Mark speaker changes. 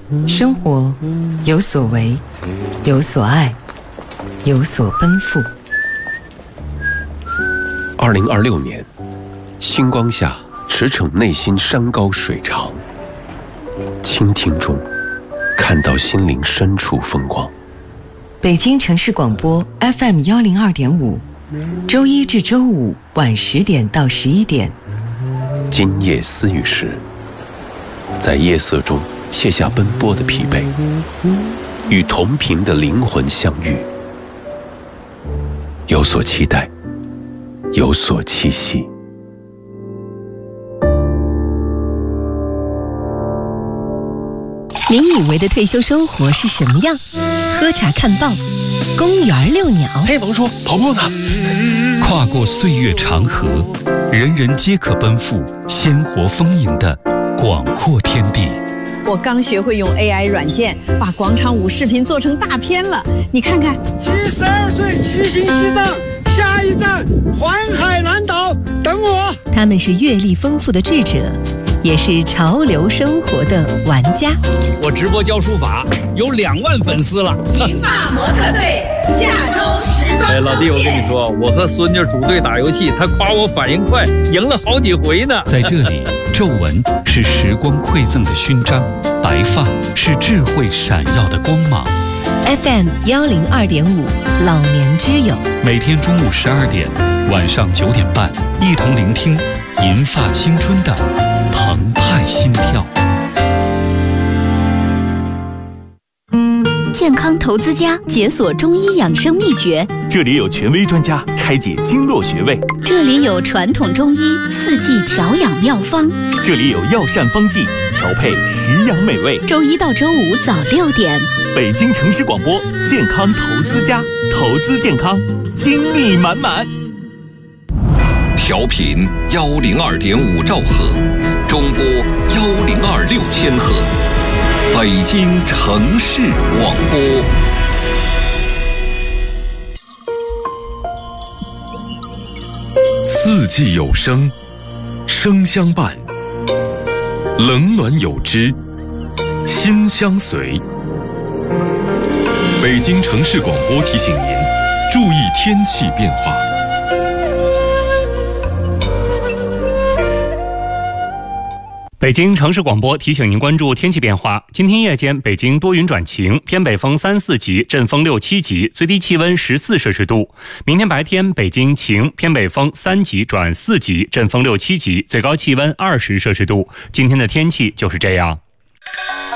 Speaker 1: 生活有所为，有所爱，有所奔赴。
Speaker 2: 2026年，星光下驰骋内心山高水长，倾听中看到心灵深处风光。
Speaker 1: 北京城市广播 FM 102.5，周一至周五晚10点到11点。
Speaker 2: 今夜思雨时，在夜色中卸下奔波的疲惫，与同频的灵魂相遇，有所期待，有所期息。
Speaker 3: 您以为的退休生活是什么样？喝茶看报，公园遛鸟。
Speaker 2: 嘿，王叔，跑步呢？
Speaker 4: 跨过岁月长河，人人皆可奔赴鲜活丰盈的广阔天地。
Speaker 5: 我刚学会用 AI 软件，把广场舞视频做成大片了。你看看
Speaker 6: ，72岁骑行西藏，下一站环海南岛，等我。
Speaker 3: 他们是阅历丰富的智者，也是潮流生活的玩家。
Speaker 7: 我直播教书法，有2万粉丝了。
Speaker 8: 银发模特队下周时装。
Speaker 7: 老弟，我跟你说，我和孙女组队打游戏，他夸我反应快，赢了好几回呢。
Speaker 4: 在这里，皱纹是时光馈赠的勋章，白发是智慧闪耀的光芒。
Speaker 3: FM 102.5，老年之友，
Speaker 4: 每天中午12点，晚上9点半，一同聆听银发青春的澎湃心跳。
Speaker 9: 健康投资家解锁中医养生秘诀，
Speaker 10: 这里有权威专家拆解经络穴位，
Speaker 9: 这里有传统中医4季调养妙方，
Speaker 10: 这里有药膳方剂调配食养美味。
Speaker 9: 周一到周五早6点，
Speaker 10: 北京城市广播健康投资家，投资健康，精力满满。
Speaker 11: 调频102.5兆赫，中波1026千赫，北京城市广播。
Speaker 12: 四季有声，声相伴；冷暖有知，心相随。北京城市广播提醒您，注意天气变化。
Speaker 13: 北京城市广播提醒您关注天气变化。今天夜间北京多云转晴，偏北风3、4级，阵风6、7级，最低气温14摄氏度。明天白天北京晴，偏北风3级转4级，阵风6、7级，最高气温20摄氏度。今天的天气就是这样。